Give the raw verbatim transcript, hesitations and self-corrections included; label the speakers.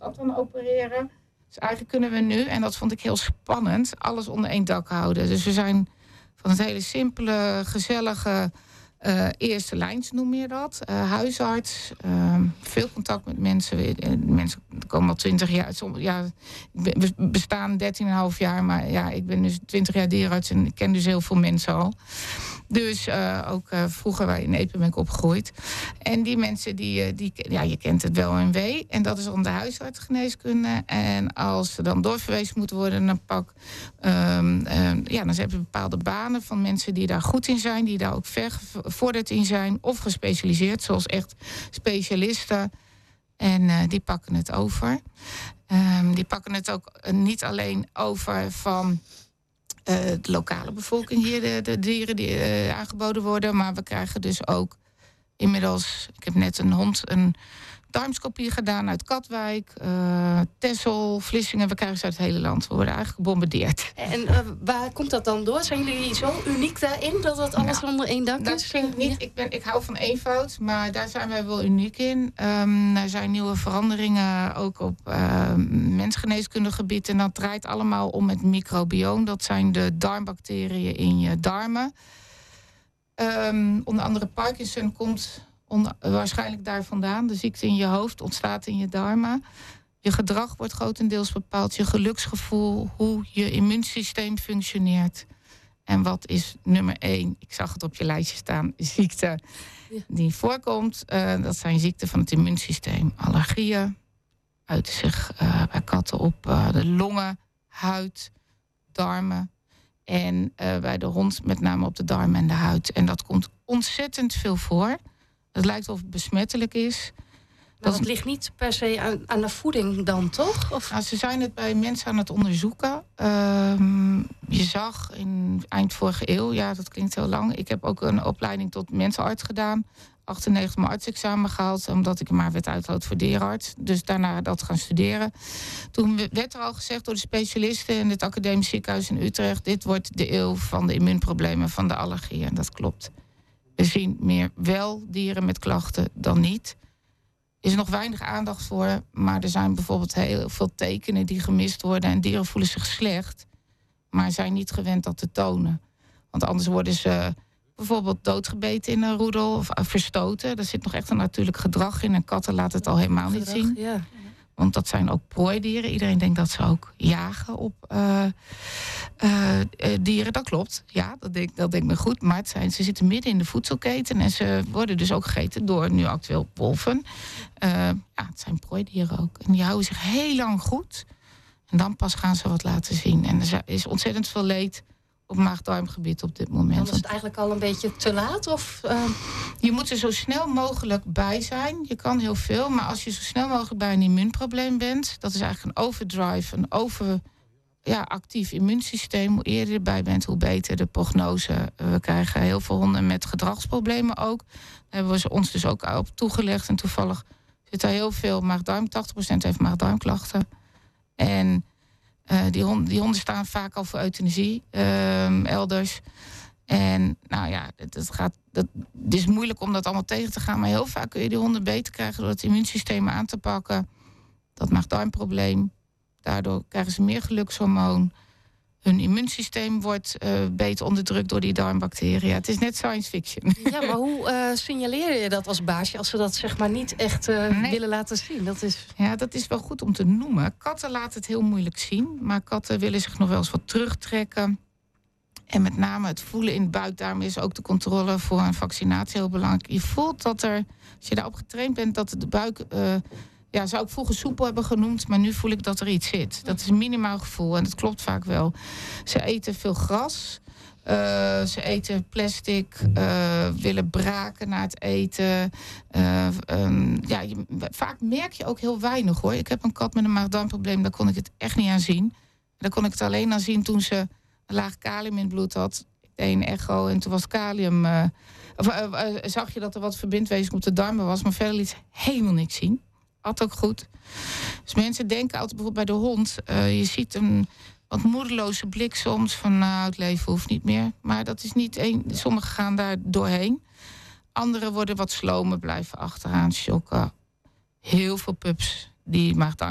Speaker 1: dat dan opereren. Dus eigenlijk kunnen we nu, en dat vond ik heel spannend, alles onder één dak houden. Dus we zijn van het hele simpele, gezellige uh, eerste lijns, noem je dat. Uh, huisarts, uh, veel contact met mensen. Uh, mensen komen al twintig jaar. Som, ja, we bestaan dertien komma vijf jaar, maar ja, ik ben dus twintig jaar dierenarts en ik ken dus heel veel mensen al. Dus uh, ook uh, vroeger wij in Epen ben ik opgegroeid. En die mensen, die, die, ja, je kent het wel en wee. En dat is dan de huisartsgeneeskunde. En als ze dan doorverwezen moeten worden naar pak... Um, um, ja, dan hebben we bepaalde banen van mensen die daar goed in zijn. Die daar ook vergevorderd in zijn. Of gespecialiseerd, zoals echt specialisten. En uh, die pakken het over. Um, die pakken het ook uh, niet alleen over van... Uh, de lokale bevolking hier, de, de dieren die uh, aangeboden worden. Maar we krijgen dus ook inmiddels... Ik heb net een hond een darmscopie gedaan uit Katwijk, uh, Texel, Vlissingen. We krijgen ze uit het hele land. We worden eigenlijk gebombardeerd.
Speaker 2: En uh, waar komt dat dan door? Zijn jullie zo uniek daarin dat dat alles nou, onder één dak
Speaker 1: dat
Speaker 2: is?
Speaker 1: Vind ik, niet. Ik, ben, ik hou van eenvoud, maar daar zijn wij wel uniek in. Um, er zijn nieuwe veranderingen ook op uh, mensgeneeskundig gebied. En dat draait allemaal om het microbioom. Dat zijn de darmbacteriën in je darmen. Um, onder andere Parkinson komt onder, waarschijnlijk daar vandaan. De ziekte in je hoofd ontstaat in je darmen. Je gedrag wordt grotendeels bepaald. Je geluksgevoel, hoe je immuunsysteem functioneert. En wat is nummer één? Ik zag het op je lijstje staan. Ziekte die voorkomt. Uh, dat zijn ziekten van het immuunsysteem. Allergieën uiten zich uh, bij katten op uh, de longen, huid, darmen. En uh, bij de hond met name op de darmen en de huid. En dat komt ontzettend veel voor. Het lijkt of het besmettelijk is.
Speaker 2: Maar dat, dat ligt niet per se aan, aan de voeding dan, toch? Of?
Speaker 1: Nou, ze zijn het bij mensen aan het onderzoeken. Uh, je zag in eind vorige eeuw, ja, dat klinkt heel lang. Ik heb ook een opleiding tot mensenarts gedaan. achtennegentig mijn artsexamen gehaald, omdat ik maar werd uitgehouden voor dierenarts. Dus daarna dat gaan studeren. Toen werd er al gezegd door de specialisten in het academisch ziekenhuis in Utrecht: dit wordt de eeuw van de immuunproblemen, van de allergieën. En dat klopt. We zien meer wel dieren met klachten dan niet. Er is nog weinig aandacht voor, maar er zijn bijvoorbeeld heel veel tekenen die gemist worden en dieren voelen zich slecht, maar zijn niet gewend dat te tonen. Want anders worden ze bijvoorbeeld doodgebeten in een roedel of verstoten. Er zit nog echt een natuurlijk gedrag in en katten laten het al helemaal niet
Speaker 2: gedrag,
Speaker 1: zien.
Speaker 2: Ja.
Speaker 1: Want dat zijn ook prooidieren. Iedereen denkt dat ze ook jagen op uh, uh, uh, dieren. Dat klopt, ja, dat denk, dat denk ik me goed. Maar het zijn, ze zitten midden in de voedselketen en ze worden dus ook gegeten door nu actueel wolven. Uh, ja, het zijn prooidieren ook. En die houden zich heel lang goed. En dan pas gaan ze wat laten zien. En er is ontzettend veel leed op maag-darmgebied op dit moment.
Speaker 2: Dan is het eigenlijk al een beetje te laat? Of, uh...
Speaker 1: Je moet er zo snel mogelijk bij zijn. Je kan heel veel, maar als je zo snel mogelijk bij een immuunprobleem bent, dat is eigenlijk een overdrive, een over, ja, actief immuunsysteem. Hoe eerder je erbij bent, hoe beter de prognose. We krijgen heel veel honden met gedragsproblemen ook. Daar hebben we ze ons dus ook op toegelegd. En toevallig zit er heel veel maag-darm. tachtig procent heeft maag-darmklachten. En Uh, die, honden, die honden staan vaak al voor euthanasie, uh, elders. En nou ja, het, het, gaat, dat, het is moeilijk om dat allemaal tegen te gaan. Maar heel vaak kun je die honden beter krijgen door het immuunsysteem aan te pakken. Dat maag-darmprobleem. Daardoor krijgen ze meer gelukshormoon. Hun immuunsysteem wordt uh, beter onderdrukt door die darmbacteriën. Het is net science fiction.
Speaker 2: Ja, maar hoe uh, signaleer je dat als baasje als ze dat zeg maar niet echt uh, nee. willen laten zien? Dat is...
Speaker 1: Ja, dat is wel goed om te noemen. Katten laten het heel moeilijk zien. Maar katten willen zich nog wel eens wat terugtrekken. En met name het voelen in de buik. Daarom is ook de controle voor een vaccinatie heel belangrijk. Je voelt dat er, als je daarop getraind bent, dat de buik... Uh, Ja, zou ik vroeger soepel hebben genoemd, maar nu voel ik dat er iets zit. Dat is een minimaal gevoel en dat klopt vaak wel. Ze eten veel gras. Uh, ze eten plastic, uh, willen braken na het eten. Uh, um, ja, je, vaak merk je ook heel weinig, hoor. Ik heb een kat met een maag-darmprobleem, daar kon ik het echt niet aan zien. Daar kon ik het alleen aan zien toen ze een laag kalium in het bloed had. Ik deed een echo en toen was kalium... Uh, of, uh, uh, zag je dat er wat verbindwezen op de darmen was, maar verder liet ze helemaal niks zien. Had ook goed. Dus mensen denken altijd bijvoorbeeld bij de hond, Uh, je ziet een wat moedeloze blik soms van nou, het leven hoeft niet meer. Maar dat is niet één. Sommigen gaan daar doorheen. Anderen worden wat slomer, blijven achteraan shocken. Heel veel pups die maag